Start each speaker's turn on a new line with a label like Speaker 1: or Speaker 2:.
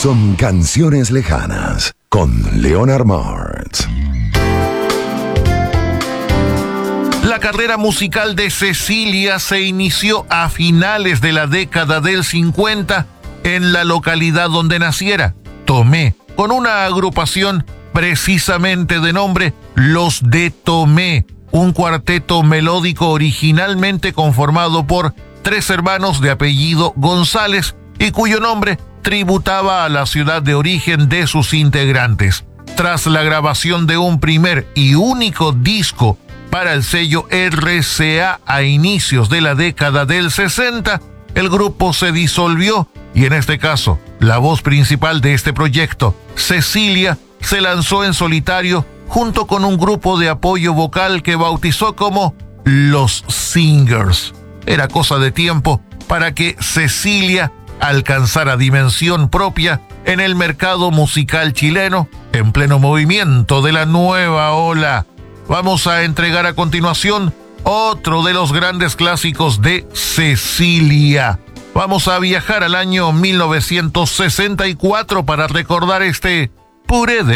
Speaker 1: son canciones lejanas con Leonard Martz.
Speaker 2: La carrera musical de Cecilia se inició a finales de la década del 50 en la localidad donde naciera, Tomé, con una agrupación precisamente de nombre Los de Tomé, un cuarteto melódico originalmente conformado por 3 hermanos de apellido González y cuyo nombre tributaba a la ciudad de origen de sus integrantes. Tras la grabación de un primer y único disco para el sello RCA a inicios de la década del 60, el grupo se disolvió y en este caso, la voz principal de este proyecto, Cecilia, se lanzó en solitario junto con un grupo de apoyo vocal que bautizó como Los Singers. Era cosa de tiempo para que Cecilia alcanzara dimensión propia en el mercado musical chileno, en pleno movimiento de la nueva ola. Vamos a entregar a continuación otro de los grandes clásicos de Cecilia. Vamos a viajar al año 1964 para recordar este puré de